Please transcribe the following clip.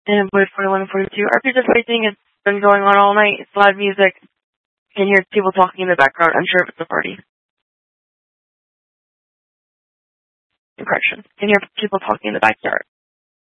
And Blade 4142. RP just waiting. It's been going on all night. It's loud music. You can hear people talking in the background. I'm sure if it's a party. Correction. You can hear people talking in the backyard.